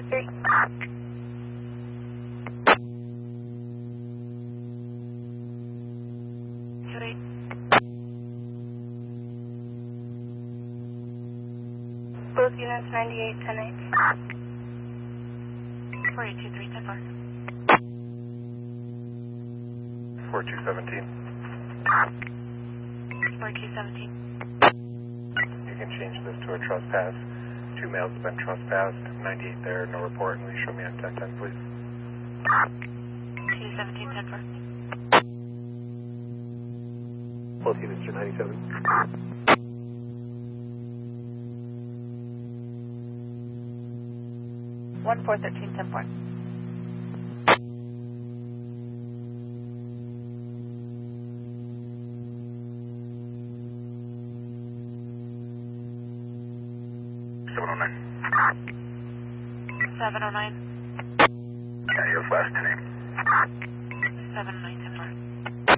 3. Both units 98, 10 8. 4823, 10 4. 4217. 4217. You can change this to a trespass. 2 males have been trespassed. 98 there, no report, and please show me on 1010, please. 217, 10 4. Both units are 97. 1413, 10 4. Yeah, your last name. 709, 10 4.